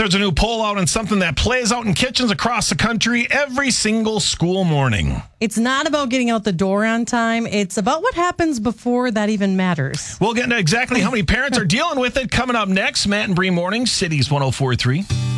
There's a new poll out on something that plays out in kitchens across the country every single school morning. It's not about getting out the door on time. It's about what happens before that even matters. We'll get into exactly how many parents are dealing with it coming up next. Matt and Bree Mornings, Cities 104.3.